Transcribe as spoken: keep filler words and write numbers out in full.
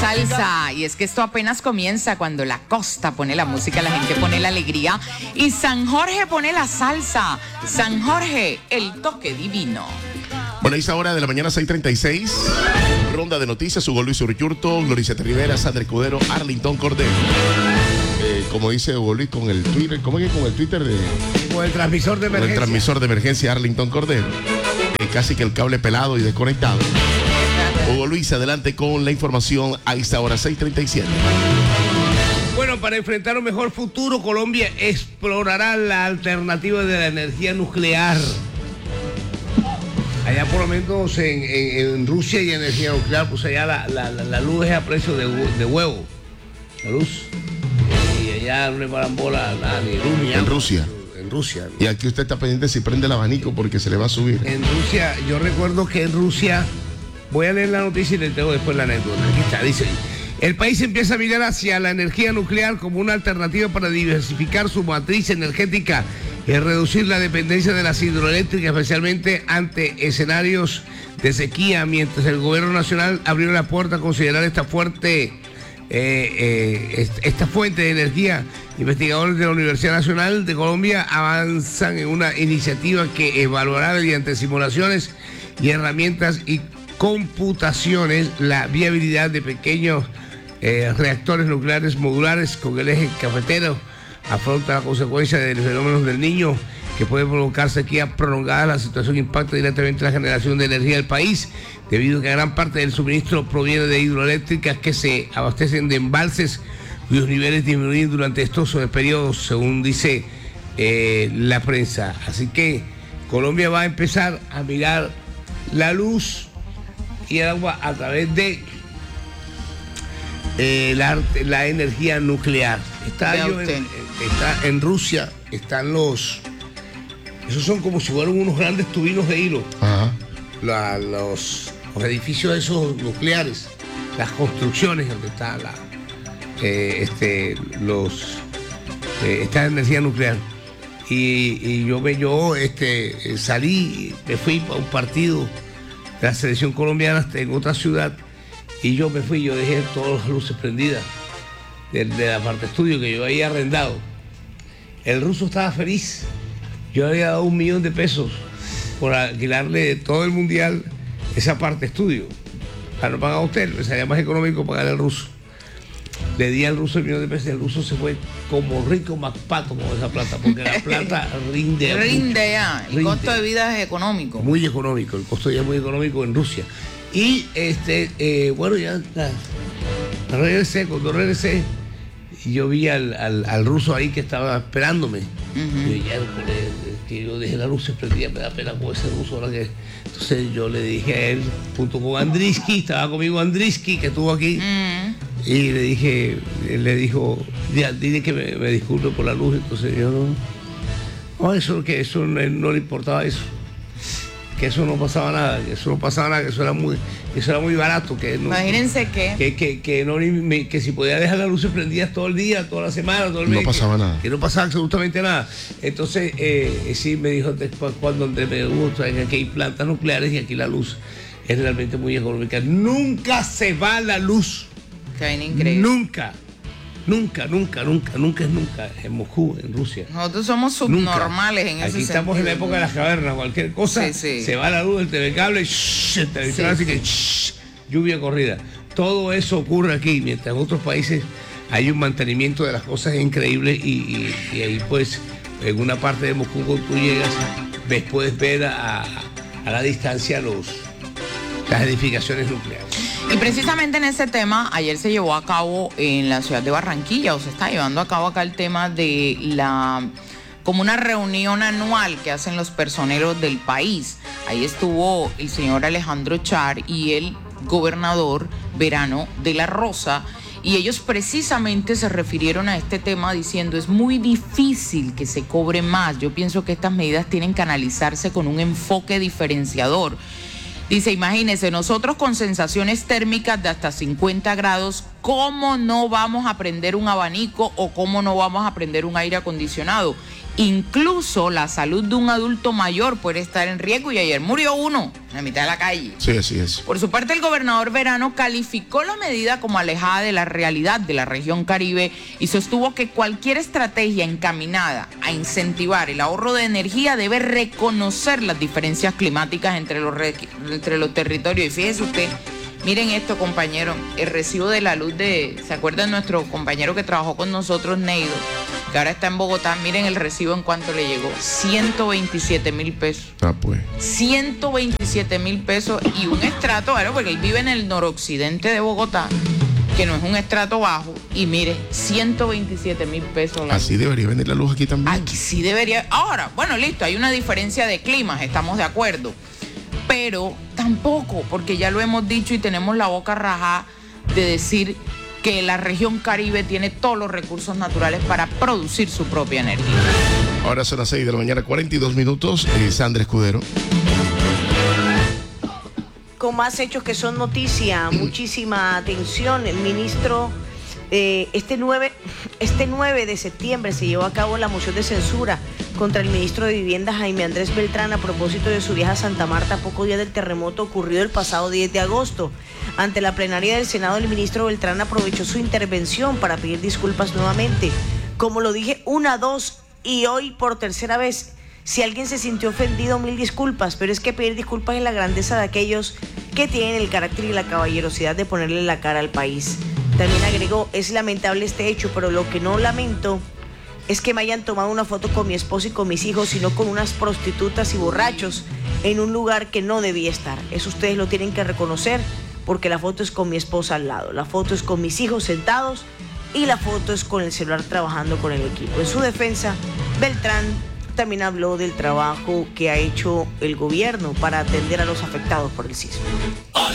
salsa. Y es que esto apenas comienza cuando la costa pone la música, la gente pone la alegría y San Jorge pone la salsa. San Jorge, el toque divino. Bueno, a esta hora de la mañana, seis treinta y seis. Ronda de noticias, Hugo Luis Urquiurto, Gloriceta Rivera, Sandra Escudero, Arlington Cordero. Eh, como dice Hugo Luis con el Twitter, ¿cómo es que con el Twitter de...? Con el transmisor de emergencia. Con el transmisor de emergencia Arlington Cordero. Eh, casi que el cable pelado y desconectado. Hugo Luis, adelante con la información a esta hora, seis treinta y siete. Bueno, para enfrentar un mejor futuro, Colombia explorará la alternativa de la energía nuclear. Allá por lo menos en, en, en Rusia hay energía nuclear, pues allá la, la, la luz es a precio de, de huevo. La luz. Y allá no le paran bola nada, ni luz ni agua. En Rusia. En Rusia. Y aquí usted está pendiente si prende el abanico porque se le va a subir. En Rusia, yo recuerdo que en Rusia, voy a leer la noticia y le tengo después la anécdota. Aquí está, dice: el país empieza a mirar hacia la energía nuclear como una alternativa para diversificar su matriz energética y reducir la dependencia de las hidroeléctricas, especialmente ante escenarios de sequía, mientras el gobierno nacional abrió la puerta a considerar esta fuerte eh, eh, esta fuente de energía. Investigadores de la Universidad Nacional de Colombia avanzan en una iniciativa que evaluará mediante simulaciones y herramientas y computaciones la viabilidad de pequeños eh, reactores nucleares modulares con el eje cafetero. Afronta la consecuencia del fenómeno del Niño, que puede provocar sequía prolongada. La situación impacta directamente la generación de energía del país, debido a que gran parte del suministro proviene de hidroeléctricas que se abastecen de embalses cuyos niveles disminuyen durante estos periodos, según dice eh, la prensa. Así que Colombia va a empezar a mirar la luz y el agua a través de eh, la, la energía nuclear. Está, yo en, está en Rusia, están los... Esos son como si fueran unos grandes tubinos de hilo. Ajá. La, los, los edificios esos nucleares, las construcciones donde está la, eh, este, los, eh, esta energía nuclear. Y, y yo, me, yo este, salí, me fui para un partido de la selección colombiana en otra ciudad y yo me fui, yo dejé todas las luces prendidas de, de la parte estudio que yo había arrendado. El ruso estaba feliz. Yo había dado un millón de pesos por alquilarle todo el mundial esa parte estudio. Para no pagar a usted, me salía más económico pagarle al ruso. Le di al ruso el millón de pesos y el ruso se fue como rico más pato con esa plata, porque la plata rinde. Rinde ya, el rinde. Costo de vida es económico. Muy económico, el costo de vida es muy económico en Rusia. Y este, eh, bueno, ya, ya regresé, cuando regresé, yo vi al, al, al ruso ahí que estaba esperándome. Uh-huh. Y ya, que yo dejé la luz prendida, me da pena con ese ruso ahora que. Entonces yo le dije a él, junto con Andrisky, estaba conmigo Andrisky, que estuvo aquí. Uh-huh. Y le dije, él le dijo, dile que me, me disculpe por la luz. Entonces yo no, no eso, que eso no, no le importaba eso, que eso no pasaba nada, que eso no pasaba nada, que eso era muy, que eso era muy barato. Que no, imagínense que que, que, que, no, que si podía dejar las luces prendidas todo el día, toda la semana, todo el mes, no pasaba que, nada. Que no pasaba absolutamente nada. Entonces eh, sí me dijo después cuando me gusta que aquí hay plantas nucleares y aquí la luz es realmente muy económica. Nunca se va la luz. Increíble. Nunca, nunca, nunca, nunca, nunca es nunca en Moscú, en Rusia. Nosotros somos subnormales nunca. En ese Aquí estamos sentido. En la época de las cavernas, cualquier cosa, sí, sí. Se va la luz del telecable, shh, el televisor, sí, así sí. que shh, lluvia corrida. Todo eso ocurre aquí, mientras en otros países hay un mantenimiento de las cosas increíble y, y, y ahí pues en una parte de Moscú cuando tú llegas, ves, puedes ver a, a la distancia los, las edificaciones nucleares. Y precisamente en ese tema, ayer se llevó a cabo en la ciudad de Barranquilla, o se está llevando a cabo acá el tema de la, como una reunión anual que hacen los personeros del país. Ahí estuvo el señor Alejandro Char y el gobernador Verano de la Rosa, y ellos precisamente se refirieron a este tema diciendo es muy difícil que se cobre más. Yo pienso que estas medidas tienen que analizarse con un enfoque diferenciador. Dice, imagínense, nosotros con sensaciones térmicas de hasta cincuenta grados ¿cómo no vamos a prender un abanico o cómo no vamos a prender un aire acondicionado? Incluso la salud de un adulto mayor puede estar en riesgo y ayer murió uno en la mitad de la calle. Sí, así es. Por su parte, el gobernador Verano calificó la medida como alejada de la realidad de la región Caribe y sostuvo que cualquier estrategia encaminada a incentivar el ahorro de energía debe reconocer las diferencias climáticas entre los, re- entre los territorios. Y fíjese usted, miren esto, compañero, el recibo de la luz de, ¿se acuerdan nuestro compañero que trabajó con nosotros, Neido, que ahora está en Bogotá? Miren el recibo en cuánto le llegó, ciento veintisiete mil pesos. Ah, pues. ciento veintisiete mil pesos y un estrato, claro, porque él vive en el noroccidente de Bogotá, que no es un estrato bajo, y mire, ciento veintisiete mil pesos. Así debería venir la luz aquí también. Aquí sí debería. Ahora, bueno, listo, hay una diferencia de climas, estamos de acuerdo, pero tampoco, porque ya lo hemos dicho y tenemos la boca rajada de decir que la región Caribe tiene todos los recursos naturales para producir su propia energía. Ahora son las seis de la mañana, cuarenta y dos minutos. Eh, Sandra Escudero. Con más hechos que son noticia, muchísima atención. El ministro, eh, este, nueve, este nueve de septiembre se llevó a cabo la moción de censura contra el ministro de Vivienda, Jaime Andrés Beltrán, a propósito de su viaje a Santa Marta a pocos días del terremoto ocurrido el pasado diez de agosto. Ante la plenaria del Senado, el ministro Beltrán aprovechó su intervención para pedir disculpas nuevamente. Como lo dije una, dos y hoy por tercera vez, si alguien se sintió ofendido, mil disculpas, pero es que pedir disculpas es la grandeza de aquellos que tienen el carácter y la caballerosidad de ponerle la cara al país. También agregó, es lamentable este hecho, pero lo que no lamento es que me hayan tomado una foto con mi esposo y con mis hijos, sino con unas prostitutas y borrachos en un lugar que no debía estar. Eso ustedes lo tienen que reconocer, porque la foto es con mi esposa al lado, la foto es con mis hijos sentados y la foto es con el celular trabajando con el equipo. En su defensa, Beltrán también habló del trabajo que ha hecho el gobierno para atender a los afectados por el sismo.